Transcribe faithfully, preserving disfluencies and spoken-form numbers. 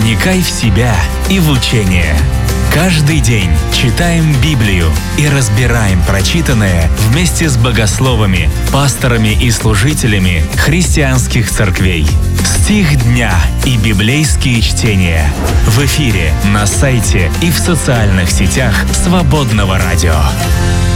Вникай в себя и в учение. Каждый день читаем Библию и разбираем прочитанное вместе с богословами, пасторами и служителями христианских церквей. Стих дня и библейские чтения в эфире, на сайте и в социальных сетях Свободного радио.